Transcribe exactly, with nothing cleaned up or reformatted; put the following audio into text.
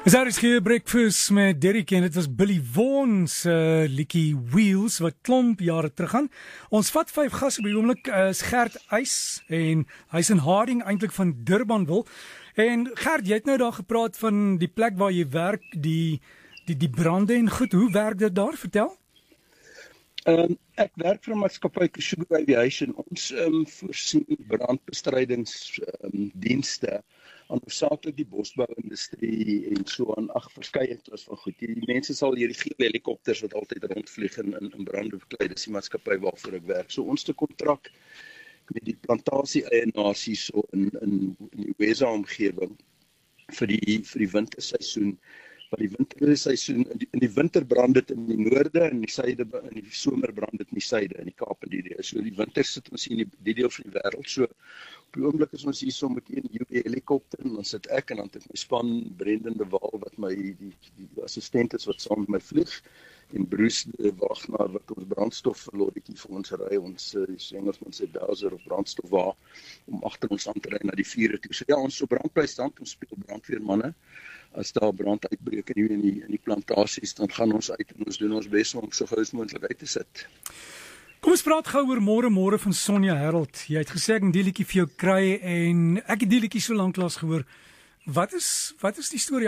Is daar is geen breakfast met Derek en dit was Billy Vaughan se uh, liedjie Wheels wat klomp jare terug gaan. Ons vat vyf gasse by die oomblik uh, is Gert Eys en hy's in Harding eintlik van Durbanville. En Gert, jy het nou daar gepraat van die plek waar jy werk, die die die brande en goed. Hoe werk dit daar? Vertel. Um, ek werk vir 'n maatskappy Kushugu Aviation. Ons um, voorsien brandbestrydingsdienste um, aan hoofsaaklik die bosbouindustrie en so aan ag verskeie klas van goed. Die mense sal hierdie gele helikopters wat altyd rondvlieg en in, in brande beklei. Dis die maatskappy waarvoor ek werk. So ons te kontrak met die plantasie eienaars hier so in in in die Wesa omgewing vir die vir die winterseisoen. Maar die winterseisoen in die, in die winter brand dit in die noorde en in die suide in die somer brand dit in die suide in die Kaap en die deel. So die winter sit ons hier in die, die deel van die wêreld. So op die oomblik is ons hier so met een U A helikopter en dan sit ek en dan het my span Brendan de Waal wat my die die, die assistent is wat saam met my vlieg en Bruce Wagner wat ons brandstof verlodetjie vir ons ry. Ons die Engelsman sê Bowser of brandstof waar om agter ons aan te ry na die vure toe. So ja, ons so brandpleistand, ons speel brandweermanne. As daar brand uitbreek in die, in die, in die plantasies, dan gaan ons uit en ons doen ons bes om so gou as moontlik uit te sit. Kom ons praat gou oor môre môre van Sonja Harold. Jy het gesê ek moet die liedjie vir jou kry en ek het die liedjie so lank lank gehoor. Wat is wat is die storie